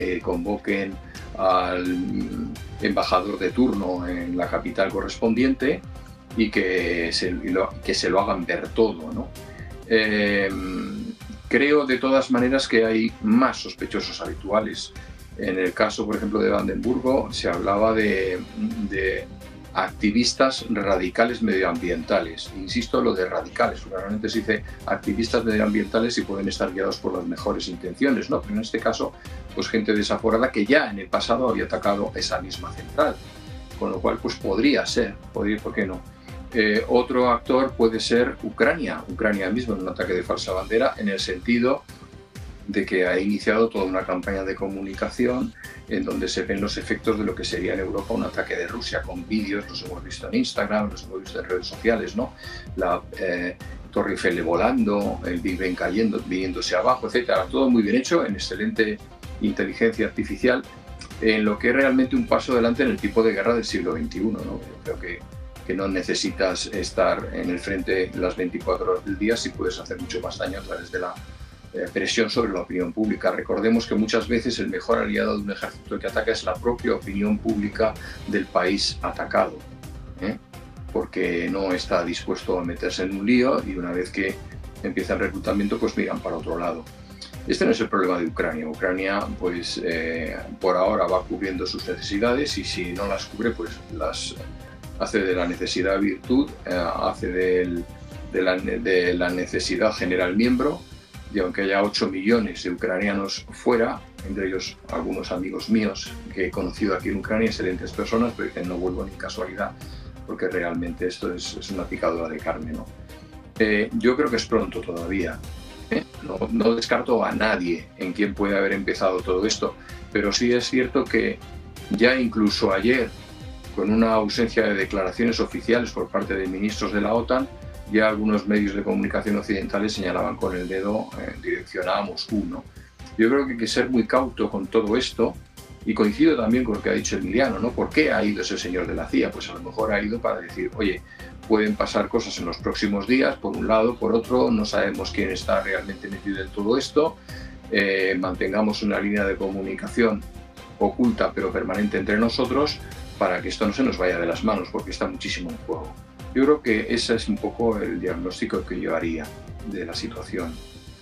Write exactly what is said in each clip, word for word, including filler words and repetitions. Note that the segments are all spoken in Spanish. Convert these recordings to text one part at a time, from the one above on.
eh, convoquen al embajador de turno en la capital correspondiente y que se lo, que se lo hagan ver todo, ¿no? Eh, creo de todas maneras que hay más sospechosos habituales. En el caso, por ejemplo, de Brandenburgo se hablaba de, de activistas radicales medioambientales. Insisto, lo de radicales, porque normalmente se dice activistas medioambientales y pueden estar guiados por las mejores intenciones, ¿no? Pero en este caso, pues gente desaforada que ya en el pasado había atacado esa misma central, con lo cual pues podría ser, podría, ¿por qué no? Eh, otro actor puede ser Ucrania, Ucrania mismo en un ataque de falsa bandera, en el sentido de que ha iniciado toda una campaña de comunicación en donde se ven los efectos de lo que sería en Europa un ataque de Rusia, con vídeos, los hemos visto en Instagram, los hemos visto en redes sociales, ¿no? La eh, Torre Eiffel volando, el Big Ben cayendo, viniéndose abajo, etcétera. Todo muy bien hecho, en excelente inteligencia artificial, en lo que es realmente un paso adelante en el tipo de guerra del siglo veintiuno, ¿no? Yo creo que, que no necesitas estar en el frente las veinticuatro horas del día si puedes hacer mucho más daño a través de la presión sobre la opinión pública. Recordemos que muchas veces el mejor aliado de un ejército que ataca es la propia opinión pública del país atacado, ¿eh? Porque no está dispuesto a meterse en un lío y una vez que empieza el reclutamiento pues miran para otro lado. Este no es el problema de Ucrania. Ucrania pues eh, por ahora va cubriendo sus necesidades y si no las cubre pues las hace de la necesidad virtud, eh, hace del, de, la, de la necesidad general miembro. Y aunque haya ocho millones de ucranianos fuera, entre ellos algunos amigos míos que he conocido aquí en Ucrania, excelentes personas, pero dicen no vuelvo ni casualidad, porque realmente esto es, es una picadura de carne, ¿no? Eh, yo creo que es pronto todavía. ¿eh? No, no descarto a nadie en quien puede haber empezado todo esto, pero sí es cierto que ya incluso ayer, con una ausencia de declaraciones oficiales por parte de ministros de la OTAN, ya algunos medios de comunicación occidentales señalaban con el dedo en dirección a Moscú, ¿no? Yo creo que hay que ser muy cauto con todo esto y coincido también con lo que ha dicho Emiliano, ¿no? ¿Por qué ha ido ese señor de la C I A? Pues a lo mejor ha ido para decir, oye, pueden pasar cosas en los próximos días, por un lado, por otro, no sabemos quién está realmente metido en todo esto, eh, mantengamos una línea de comunicación oculta pero permanente entre nosotros para que esto no se nos vaya de las manos, porque está muchísimo en juego. Yo creo que ese es un poco el diagnóstico que yo haría de la situación.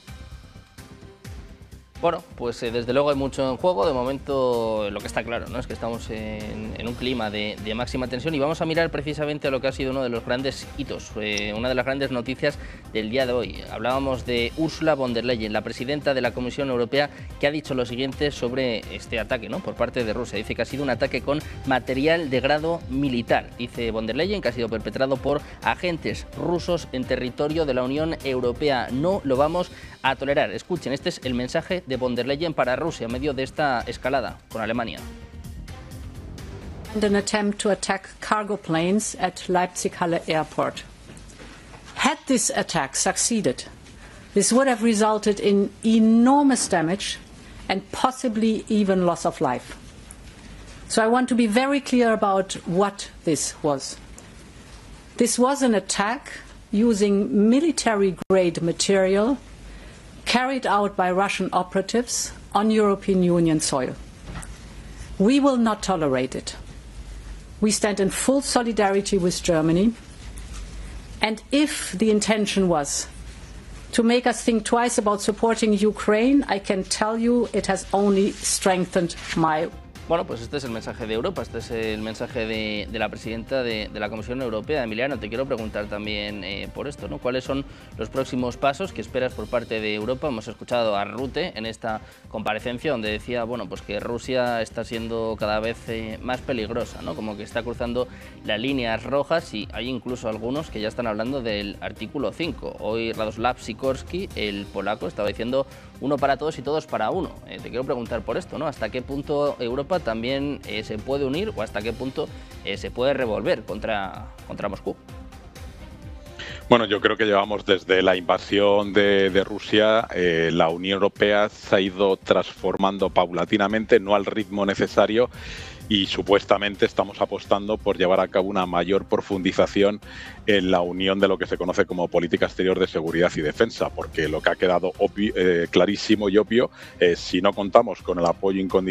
Bueno, pues eh, desde luego hay mucho en juego. De momento lo que está claro, ¿no?, es que estamos en, en un clima de, de máxima tensión y vamos a mirar precisamente lo que ha sido uno de los grandes hitos, eh, una de las grandes noticias del día de hoy. Hablábamos de Ursula von der Leyen, la presidenta de la Comisión Europea, que ha dicho lo siguiente sobre este ataque, ¿no?, por parte de Rusia. Dice que ha sido un ataque con material de grado militar. Dice von der Leyen que ha sido perpetrado por agentes rusos en territorio de la Unión Europea. No lo vamos a tolerar. Escuchen, este es el mensaje de von der Leyen para Rusia en medio de esta escalada con Alemania. An attempt to attack cargo planes at Leipzig-Halle Airport. Had this attack succeeded, this would have resulted in enormous damage and possibly even loss of life. So I want to be very clear about what this was. This was an attack using military-grade material carried out by Russian operatives on European Union soil. We will not tolerate it. We stand in full solidarity with Germany. And if the intention was to make us think twice about supporting Ukraine, I can tell you it has only strengthened my. Bueno, pues este es el mensaje de Europa, este es el mensaje de, de la presidenta de, de la Comisión Europea. Emiliano, te quiero preguntar también eh, por esto, ¿no? ¿Cuáles son los próximos pasos que esperas por parte de Europa? Hemos escuchado a Rutte en esta comparecencia donde decía, bueno, pues que Rusia está siendo cada vez eh, más peligrosa, ¿no? Como que está cruzando las líneas rojas y hay incluso algunos que ya están hablando del artículo cinco. Hoy Radoslav Sikorski, el polaco, estaba diciendo uno para todos y todos para uno. Eh, te quiero preguntar por esto, ¿no? ¿Hasta qué punto Europa también eh, se puede unir o hasta qué punto eh, se puede revolver contra, contra Moscú? Bueno, yo creo que llevamos desde la invasión de, de Rusia, eh, la Unión Europea se ha ido transformando paulatinamente, no al ritmo necesario, y supuestamente estamos apostando por llevar a cabo una mayor profundización en la unión de lo que se conoce como política exterior de seguridad y defensa, porque lo que ha quedado obvio, eh, clarísimo y obvio es si no contamos con el apoyo incondicional